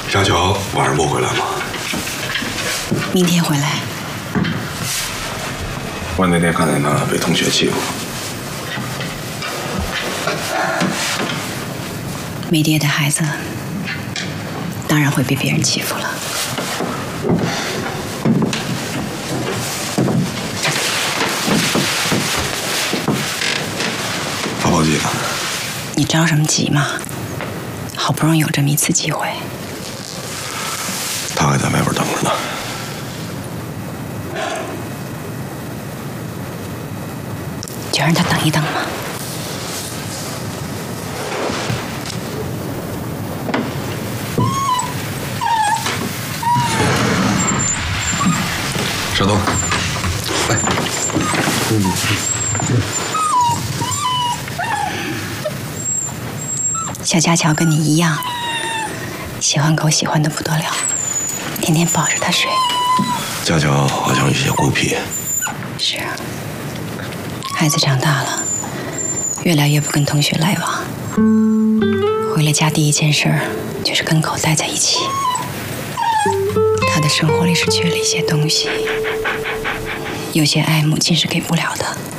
佳乔晚上不回来吗？ 明天回来。 我那天看见他被同学欺负了。 没爹的孩子，当然会被别人欺负了。 发报机了。 你着什么急嘛？好不容易有这么一次机会。 他还在外边等着呢。 就让他等一等嘛。 山东，来。 小佳乔跟你一样，喜欢狗喜欢的不得了，天天抱着它睡。 佳乔好像有些孤僻。 是啊，孩子长大了，越来越不跟同学来往。回了家第一件事就是跟狗待在一起。他的生活里是缺了一些东西，有些爱母亲是给不了的。